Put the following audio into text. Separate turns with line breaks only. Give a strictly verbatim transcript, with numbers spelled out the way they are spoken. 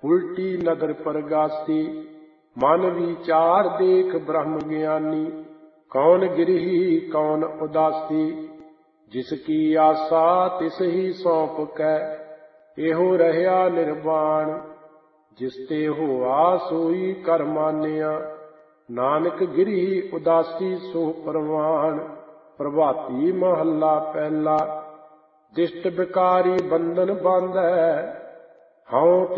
उल्टी नदर परगासी। मन विचार देख ब्रह्म ज्ञानी, कौन गिरही कौन उदासी। जिसकी आशा तिस ही सौंप कै, एहो रहया निर्वाण। जिस ते होआ सोई कर मानिया, नानक गिरही उदासी सो परवान। प्रभाती महला पहला। दिष्ट बिकारी बंधन बांधै, हऊँ